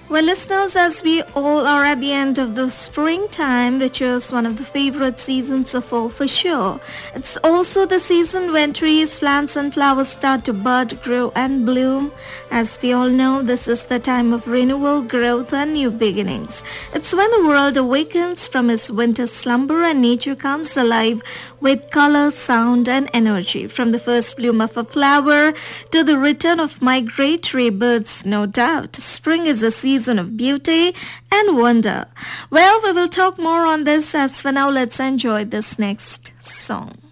Well, listeners, as we all are at the end of the springtime, which is one of the favorite seasons of all for sure, it's also the season when trees, plants and flowers start to bud, grow and bloom. As we all know, this is the time of renewal, growth and new beginnings. It's when the world awakens from its winter slumber and nature comes alive with color, sound and energy. From the first bloom of a flower to the return of migratory birds, no doubt, spring is a season of beauty and wonder. Well, we will talk more on this. As for now, let's enjoy this next song.